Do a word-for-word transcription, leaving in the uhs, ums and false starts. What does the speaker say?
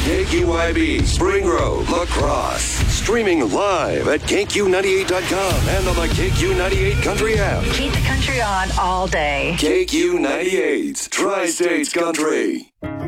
K Q I B, Spring Grove, La Crosse. Streaming live at K Q ninety-eight dot com and on the K Q ninety-eight Country app. Keep the country on all day. K Q ninety-eight, Tri-States Country.